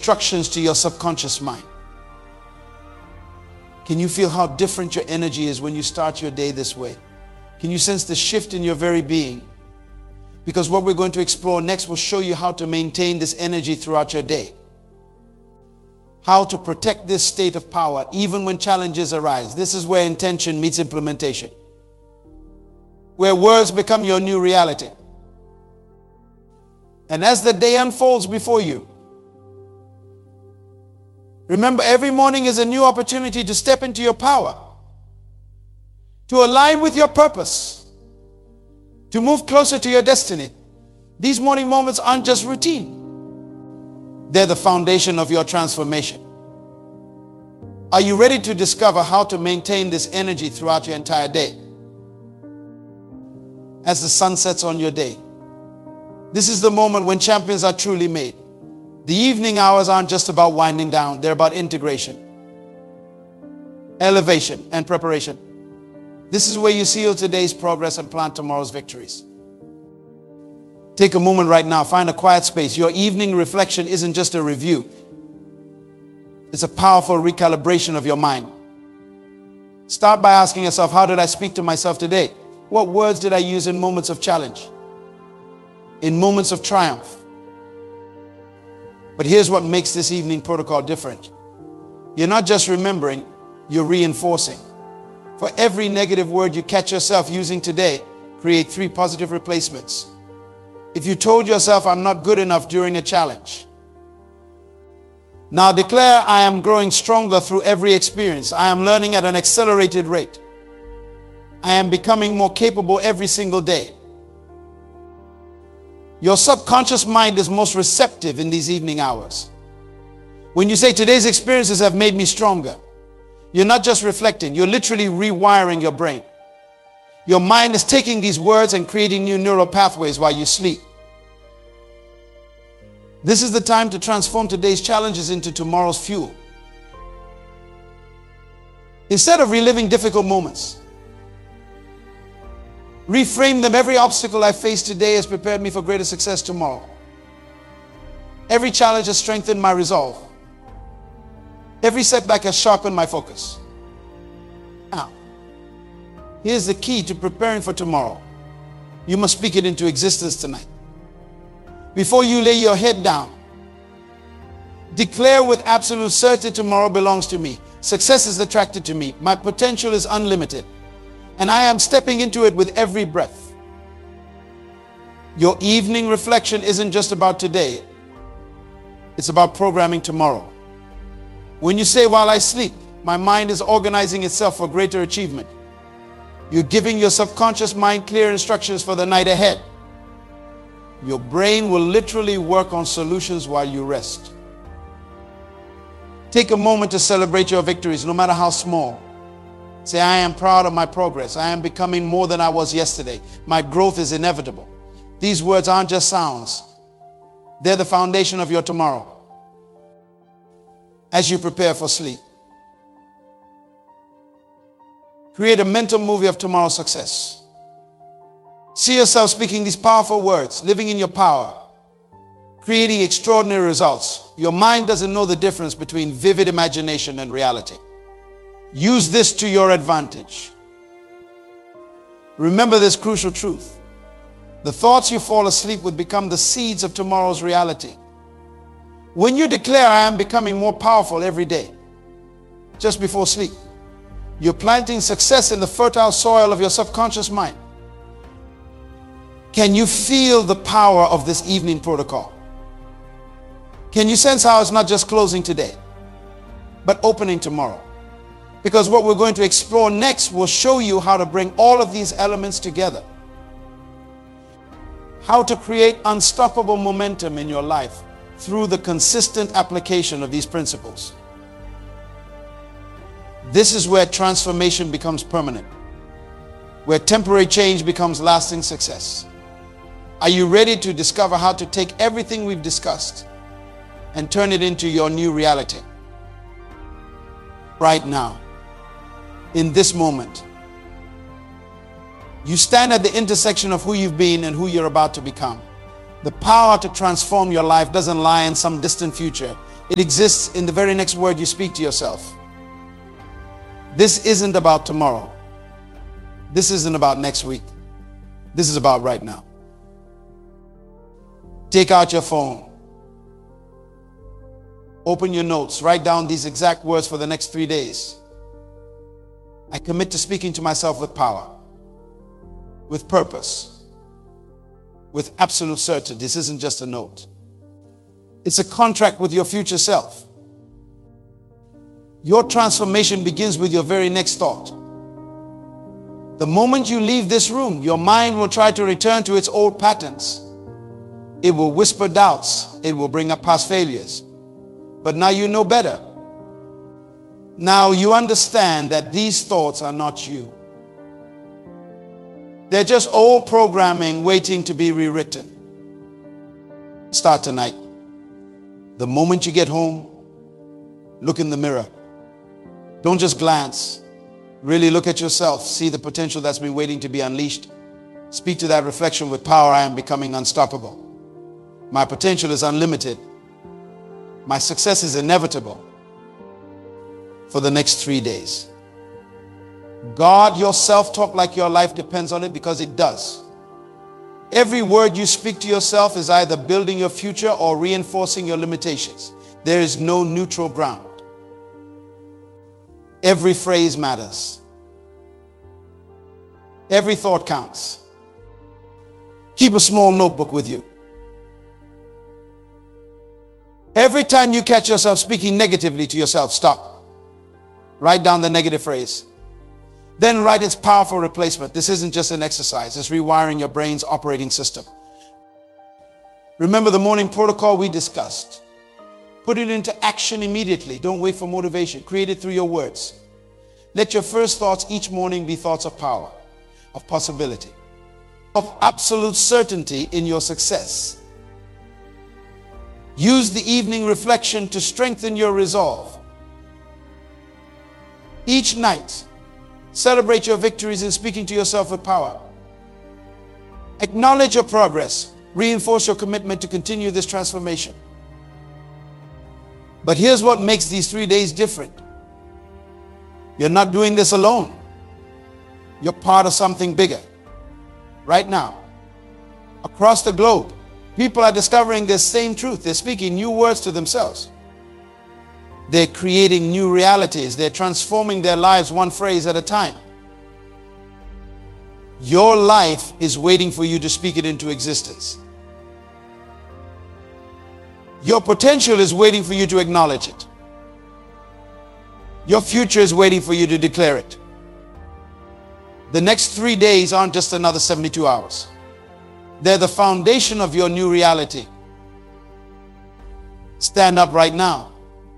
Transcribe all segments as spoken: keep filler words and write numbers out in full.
instructions to your subconscious mind. Can you feel how different your energy is when you start your day this way? Can you sense the shift in your very being? Because what we're going to explore next will show you how to maintain this energy throughout your day. How to protect this state of power even when challenges arise. This is where intention meets implementation. Where words become your new reality. And as the day unfolds before you, remember, every morning is a new opportunity to step into your power, to align with your purpose, to move closer to your destiny. These morning moments aren't just routine. They're the foundation of your transformation. Are you ready to discover how to maintain this energy throughout your entire day? As the sun sets on your day, this is the moment when champions are truly made. The evening hours aren't just about winding down. They're about integration, elevation, and preparation. This is where you seal today's progress and plant tomorrow's victories. Take a moment right now. Find a quiet space. Your evening reflection isn't just a review. It's a powerful recalibration of your mind. Start by asking yourself, how did I speak to myself today? What words did I use in moments of challenge? In moments of triumph? But here's what makes this evening protocol different. You're not just remembering, you're reinforcing. For every negative word you catch yourself using today, create three positive replacements. If you told yourself, I'm not good enough during a challenge, now declare, I am growing stronger through every experience. I am learning at an accelerated rate. I am becoming more capable every single day. Your subconscious mind is most receptive in these evening hours. When you say, today's experiences have made me stronger, you're not just reflecting, you're literally rewiring your brain. Your mind is taking these words and creating new neural pathways while you sleep. This is the time to transform today's challenges into tomorrow's fuel. Instead of reliving difficult moments, reframe them. Every obstacle I face today has prepared me for greater success tomorrow. Every challenge has strengthened my resolve. Every setback has sharpened my focus. Now, here's the key to preparing for tomorrow. You must speak it into existence tonight. Before you lay your head down, declare with absolute certainty, tomorrow belongs to me. Success is attracted to me. My potential is unlimited. And I am stepping into it with every breath. Your evening reflection isn't just about today. It's about programming tomorrow. When you say, while I sleep, my mind is organizing itself for greater achievement, you're giving your subconscious mind clear instructions for the night ahead. Your brain will literally work on solutions while you rest. Take a moment to celebrate your victories, no matter how small. Say, I am proud of my progress. I am becoming more than I was yesterday. My growth is inevitable. These words aren't just sounds. They're the foundation of your tomorrow. As you prepare for sleep, create a mental movie of tomorrow's success. See yourself speaking these powerful words, living in your power, creating extraordinary results. Your mind doesn't know the difference between vivid imagination and reality. Use this to your advantage. Remember this crucial truth. The thoughts you fall asleep with become the seeds of tomorrow's reality. When you declare, I am becoming more powerful every day, just before sleep, you're planting success in the fertile soil of your subconscious mind. Can you feel the power of this evening protocol? Can you sense how it's not just closing today, but opening tomorrow? Because what we're going to explore next will show you how to bring all of these elements together. How to create unstoppable momentum in your life through the consistent application of these principles. This is where transformation becomes permanent, where temporary change becomes lasting success. Are you ready to discover how to take everything we've discussed and turn it into your new reality? Right now, in this moment, you stand at the intersection of who you've been and who you're about to become. The power to transform your life doesn't lie in some distant future. It exists in the very next word you speak to yourself. This isn't about tomorrow. This isn't about next week. This is about right now. Take out your phone. Open your notes. Write down these exact words for the next three days. I commit to speaking to myself with power, with purpose, with absolute certainty. This isn't just a note. It's a contract with your future self. Your transformation begins with your very next thought. The moment you leave this room, your mind will try to return to its old patterns. It will whisper doubts. It will bring up past failures. But now you know better. Now you understand that these thoughts are not you. They're just old programming waiting to be rewritten. Start tonight. The moment you get home, look in the mirror. Don't just glance. Really look at yourself. See the potential that's been waiting to be unleashed. Speak to that reflection with power. I am becoming unstoppable. My potential is unlimited. My success is inevitable. For the next three days. Guard your self-talk like your life depends on it, because it does. Every word you speak to yourself is either building your future or reinforcing your limitations. There is no neutral ground. Every phrase matters. Every thought counts. Keep a small notebook with you. Every time you catch yourself speaking negatively to yourself, stop. Write down the negative phrase. Then write its powerful replacement. This isn't just an exercise. It's rewiring your brain's operating system. Remember the morning protocol we discussed. Put it into action immediately. Don't wait for motivation. Create it through your words. Let your first thoughts each morning be thoughts of power, of possibility, of absolute certainty in your success. Use the evening reflection to strengthen your resolve. Each night, celebrate your victories in speaking to yourself with power. Acknowledge your progress. Reinforce your commitment to continue this transformation. But here's what makes these three days different. You're not doing this alone. You're part of something bigger. Right now, across the globe, people are discovering this same truth. They're speaking new words to themselves. They're creating new realities. They're transforming their lives one phrase at a time. Your life is waiting for you to speak it into existence. Your potential is waiting for you to acknowledge it. Your future is waiting for you to declare it. The next three days aren't just another seventy-two hours. They're the foundation of your new reality. Stand up right now.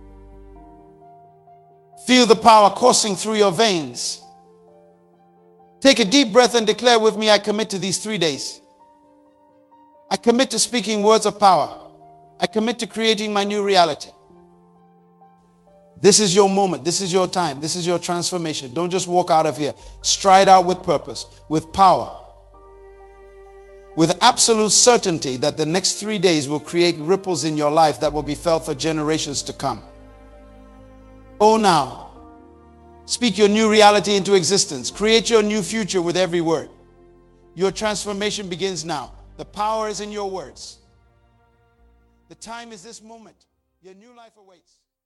Feel the power coursing through your veins. Take a deep breath and declare with me, I commit to these three days. I commit to speaking words of power. I commit to creating my new reality. This is your moment. This is your time. This is your transformation. Don't just walk out of here. Stride out with purpose, with power, with absolute certainty that the next three days will create ripples in your life that will be felt for generations to come. Oh, now, speak your new reality into existence. Create your new future with every word. Your transformation begins now. The power is in your words. The time is this moment. Your new life awaits.